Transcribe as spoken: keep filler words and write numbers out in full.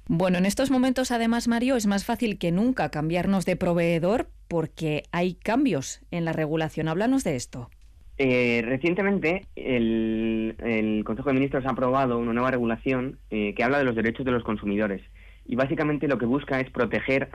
Bueno, en estos momentos, además, Mario, es más fácil que nunca cambiarnos de proveedor porque hay cambios en la regulación. Háblanos de esto. Eh, recientemente, el, el Consejo de Ministros ha aprobado una nueva regulación eh, que habla de los derechos de los consumidores. Y básicamente lo que busca es proteger